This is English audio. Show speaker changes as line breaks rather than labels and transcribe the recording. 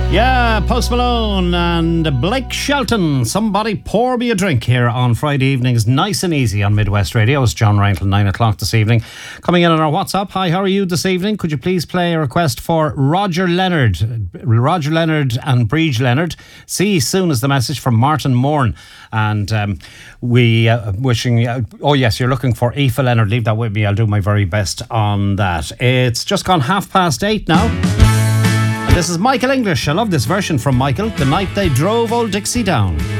Yeah, Post Malone and Blake Shelton. Somebody pour me a drink here on Friday evenings. Nice and easy on Midwest Radio. It's John Ryan till 9 o'clock this evening. Coming in on our WhatsApp. Hi, how are you this evening? Could you please play a request for Roger Leonard? Roger Leonard and Breege Leonard. See you soon is the message from Martin Mourne. And we wishing... oh yes, you're looking for Aoife Leonard. Leave that with me. I'll do my very best on that. It's just gone 8:30 now. This is Michael English. I love this version from Michael. The Night They Drove Old Dixie Down.